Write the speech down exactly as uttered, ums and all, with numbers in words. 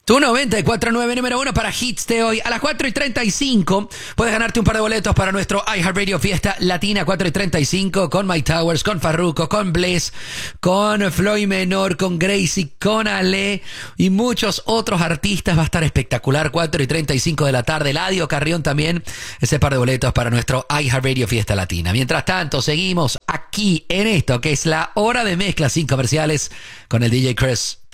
Tu noventa y cuatro punto nueve número uno para Hits de hoy. A las cuatro y treinta y cinco puedes ganarte un par de boletos para nuestro iHeartRadio Fiesta Latina cuatro y treinta y cinco con Mike Towers, con Farruko, con Bless, con Floyd Menor, con Gracie, con Ale y muchos otros artistas. Va a estar espectacular. cuatro y treinta y cinco de la tarde. Eladio Carrión también. Ese par de boletos para nuestro iHeartRadio Fiesta Latina. Mientras tanto, seguimos aquí en esto que es la hora de mezclas sin comerciales con el D J Chris.